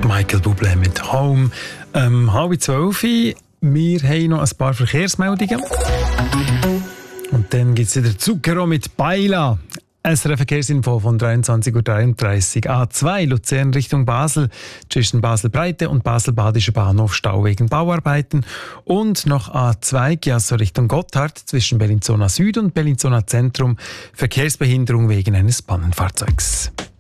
Michael Bublé mit Home. 11:30. Wir haben noch ein paar Verkehrsmeldungen. Und dann gibt es wieder Zucchero mit Baila. SRF Verkehrsinfo von 23:33 Uhr. A2 Luzern Richtung Basel, zwischen Basel-Breite und Basel-Badischer Bahnhof Stau wegen Bauarbeiten. Und noch A2 Chiasso Richtung Gotthard, zwischen Bellinzona Süd und Bellinzona Zentrum, Verkehrsbehinderung wegen eines Pannenfahrzeugs.